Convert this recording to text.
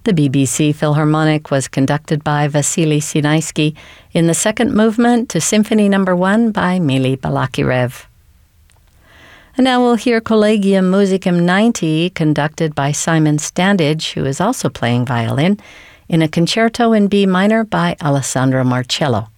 The BBC Philharmonic was conducted by Vasily Sinaisky in the second movement to Symphony No. 1 by Mili Balakirev. And now we'll hear Collegium Musicum 90 conducted by Simon Standage, who is also playing violin, in a concerto in B minor by Alessandro Marcello.